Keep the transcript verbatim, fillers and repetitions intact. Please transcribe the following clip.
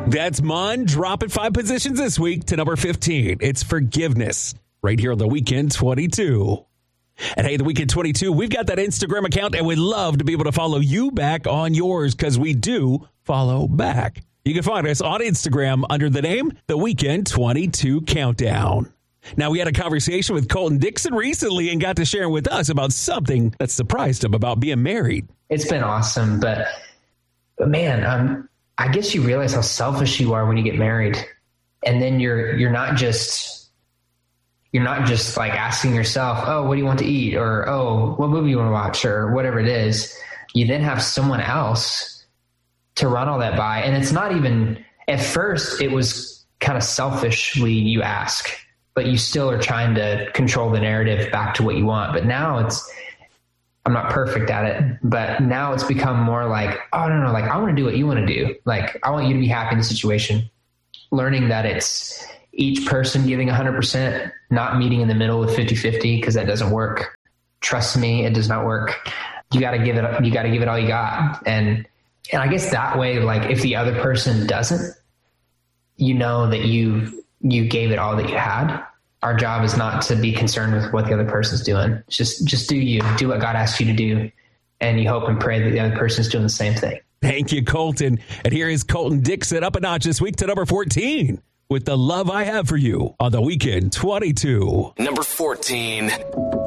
That's Mon dropping five positions this week to number fifteen. It's Forgiveness right here on the Weekend twenty-two. And hey, the Weekend twenty-two, we've got that Instagram account, and we'd love to be able to follow you back on yours because we do follow back. You can find us on Instagram under the name The Weekend twenty-two Countdown. Now, we had a conversation with Colton Dixon recently and got to share with us about something that surprised him about being married. It's been awesome, but, but man, um, I guess you realize how selfish you are when you get married. And then you're you're not just you're not just like asking yourself, oh, what do you want to eat? Or, oh, what movie you want to watch? Or whatever it is. You then have someone else to run all that by. And it's not even, at first, it was kind of selfishly you ask, but you still are trying to control the narrative back to what you want. But now it's, I'm not perfect at it, but now it's become more like, oh, no, no, like I want to do what you want to do. Like, I want you to be happy in the situation. Learning that it's each person giving one hundred percent, not meeting in the middle with fifty-fifty, because that doesn't work. Trust me, it does not work. You got to give it, you got to give it all you got. And, and I guess that way, like if the other person doesn't, you know that you, you gave it all that you had. Our job is not to be concerned with what the other person's doing. It's just, just do you, do what God asks you to do. And you hope and pray that the other person's doing the same thing. Thank you, Colton. And here is Colton Dixon up a notch this week to number fourteen with The Love I Have for You on the Weekend twenty-two. Number fourteen.